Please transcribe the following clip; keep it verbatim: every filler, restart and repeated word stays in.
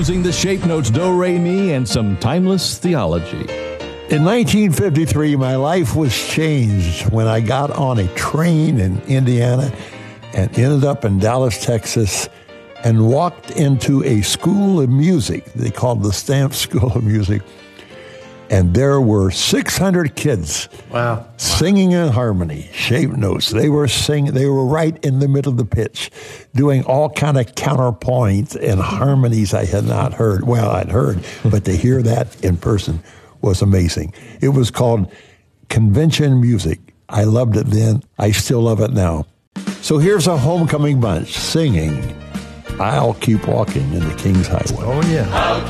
using the shape notes do, re, mi, and some timeless theology. In nineteen fifty-three, my life was changed when I got on a train in Indiana and ended up in Dallas, Texas, and walked into a school of music. They called the Stamp School of Music. And there were six hundred kids wow. singing in harmony, shape notes. They were singing, they were right in the middle of the pitch, doing all kind of counterpoint and harmonies I had not heard. Well, I'd heard, but to hear that in person was amazing. It was called convention music. I loved it then. I still love it now. So here's a homecoming bunch singing I'll Keep Walking in the King's Highway. Oh, yeah.